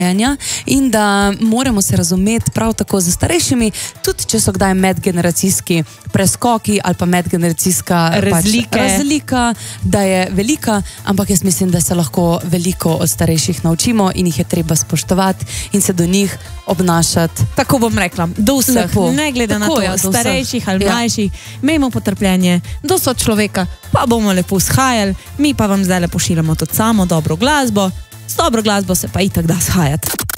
in da moramo se razumeti prav tako z starejšimi, tudi če so kdaj medgeneracijski preskoki ali pa medgeneracijska razlika, da je velika, ampak jaz mislim, da se lahko veliko od starejših naučimo in jih je treba spoštovati in se do njih obnašati. Tako bom rekla, do vseh, ne glede na to, starejših ali mlajših, imejmo potrpljenje, do sočloveka, pa bomo lepo shajali, mi pa vam zdaj pošiljamo tudi samo dobro glasbo, s dobro glasbo se pa itak da shajati.